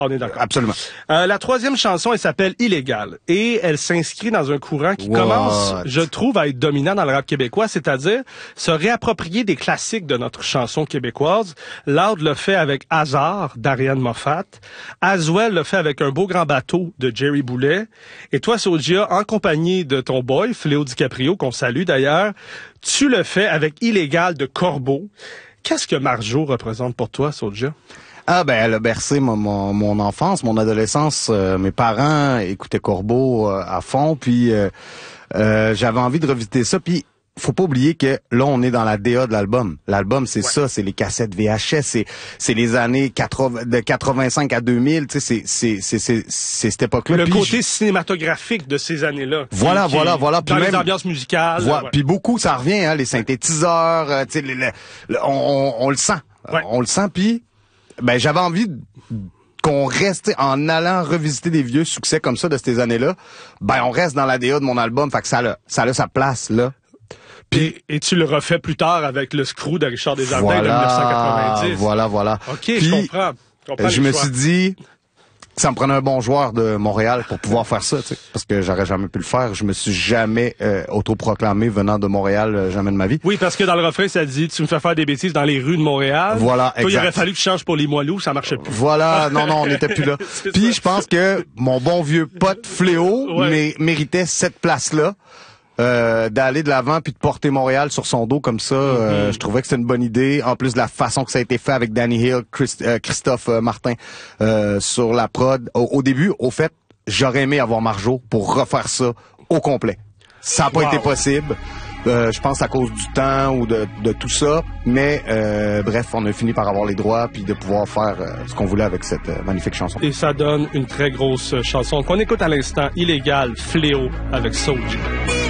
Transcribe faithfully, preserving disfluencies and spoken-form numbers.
On est d'accord. Absolument. Euh, la troisième chanson, elle s'appelle Illégal. Et elle s'inscrit dans un courant qui What? commence, je trouve, à être dominant dans le rap québécois, c'est-à-dire se réapproprier des classiques de notre chanson québécoise. Loud le fait avec Hasard d'Ariane Moffat. Aswell le fait avec Un beau grand bateau de Jerry Boulet. Et toi, Soulja, en compagnie de ton boy, Fléau DiCaprio, qu'on salue d'ailleurs, tu le fais avec Illégal de Corbeau. Qu'est-ce que Marjo représente pour toi, Soulja? Ah ben elle a bercé mon, mon, mon enfance, mon adolescence. Euh, mes parents écoutaient Corbeau euh, à fond, puis euh, euh, j'avais envie de revisiter ça. Puis faut pas oublier que là on est dans la D A de l'album. L'album c'est ouais. ça, c'est les cassettes V H S, c'est c'est les années quatre-vingts, de quatre-vingt-cinq à deux mille. Tu sais, c'est c'est c'est c'est c'est cette époque-là. Le puis côté je... cinématographique de ces années-là. Voilà, qui, voilà, qui, voilà. Dans puis les même, ambiances musicales. Voilà, ouais. Puis beaucoup, ça revient, hein, les synthétiseurs. Euh, tu sais, le, le, le, on, on, on le sent, Ouais. on le sent. Puis ben j'avais envie de, qu'on reste en allant revisiter des vieux succès comme ça de ces années-là. Ben on reste dans la D A de mon album, fait que ça a ça a sa place là. Puis et, et tu le refais plus tard avec le Screw de Richard Desjardins voilà, de dix-neuf cent quatre-vingt-dix. Voilà, voilà. OK, Puis, je comprends. Je, comprends je me choix. suis dit ça me prenait un bon joueur de Montréal pour pouvoir faire ça, tu sais, parce que j'aurais jamais pu le faire. Je me suis jamais euh, autoproclamé venant de Montréal, euh, jamais de ma vie. Oui, parce que dans le refrain, ça dit « Tu me fais faire des bêtises dans les rues de Montréal. » Voilà, Toi, exact. il aurait fallu que je change pour les Moilous, ça marchait plus. Voilà, non, non, on n'était plus là. Puis je pense que mon bon vieux pote Fléau ouais. mé- méritait cette place-là. Euh, d'aller de l'avant puis de porter Montréal sur son dos comme ça, mm-hmm. euh, je trouvais que c'était une bonne idée. En plus de la façon que ça a été fait avec Danny Hill, Christ, euh, Christophe euh, Martin euh, sur la prod. Au, au début, au fait, j'aurais aimé avoir Marjo pour refaire ça au complet. Ça n'a pas wow. été possible. Euh, je pense à cause du temps ou de, de tout ça, mais euh, bref, on a fini par avoir les droits puis de pouvoir faire euh, ce qu'on voulait avec cette euh, magnifique chanson. Et ça donne une très grosse chanson qu'on écoute à l'instant, Illégal, Fléau avec Soulja.